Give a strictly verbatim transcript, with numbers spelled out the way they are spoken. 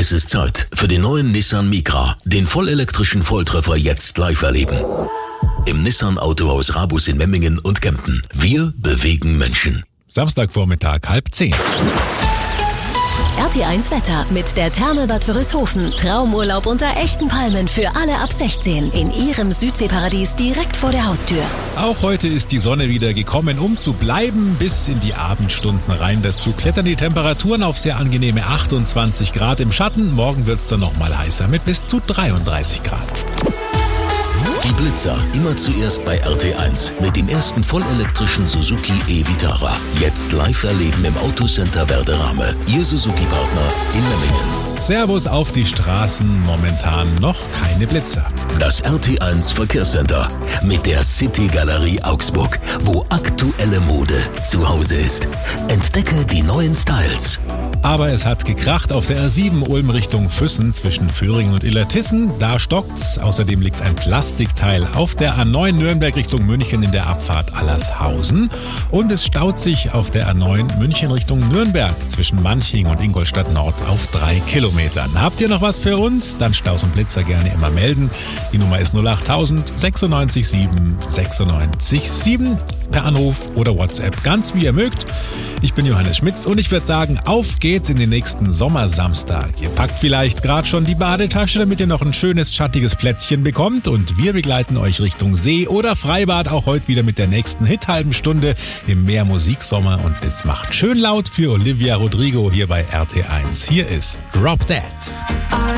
Es ist Zeit für den neuen Nissan Micra, den vollelektrischen Volltreffer jetzt live erleben. Im Nissan Autohaus Rabus in Memmingen und Kempten. Wir bewegen Menschen. Samstagvormittag, halb zehn. R T eins Wetter mit der Therme Bad Wörishofen. Traumurlaub unter echten Palmen für alle ab sechzehn in Ihrem Südseeparadies direkt vor der Haustür. Auch heute ist die Sonne wieder gekommen, um zu bleiben bis in die Abendstunden rein. Dazu klettern die Temperaturen auf sehr angenehme achtundzwanzig Grad im Schatten. Morgen wird's dann noch mal heißer mit bis zu dreiunddreißig Grad. Die Blitzer immer zuerst bei R T eins mit dem ersten vollelektrischen Suzuki e-Vitara. Jetzt live erleben im Autocenter Werderame. Ihr Suzuki-Partner in Memmingen. Servus auf die Straßen, momentan noch keine Blitzer. Das R T eins Verkehrscenter mit der City Galerie Augsburg, wo aktuelle Mode zu Hause ist. Entdecke die neuen Styles. Aber es hat gekracht auf der R sieben Ulm Richtung Füssen zwischen Föhringen und Illertissen. Da stockt's. Außerdem liegt ein Plastikteil auf der A neun Nürnberg Richtung München in der Abfahrt Allershausen. Und es staut sich auf der A neun München Richtung Nürnberg zwischen Manching und Ingolstadt Nord auf drei Kilometern. Habt ihr noch was für uns? Dann Staus und Blitzer gerne immer melden. Die Nummer ist null acht null null sechsundneunzig sieben sechsundneunzig sieben. Per Anruf oder WhatsApp, ganz wie ihr mögt. Ich bin Johannes Schmitz und ich würde sagen, auf geht's in den nächsten Sommersamstag. Ihr packt vielleicht gerade schon die Badetasche, damit ihr noch ein schönes, schattiges Plätzchen bekommt. Und wir begleiten euch Richtung See oder Freibad, auch heute wieder mit der nächsten Hit-halben Stunde im Meer Musiksommer. Und es macht schön laut für Olivia Rodrigo hier bei R T eins. Hier ist Drop That.